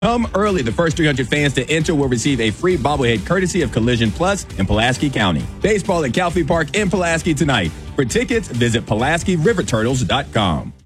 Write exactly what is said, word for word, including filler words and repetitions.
Come early. The first three hundred fans to enter will receive a free bobblehead courtesy of Collision Plus in Pulaski County. Baseball at Calfee Park in Pulaski tonight. For tickets, visit Pulaski River Turtles dot com.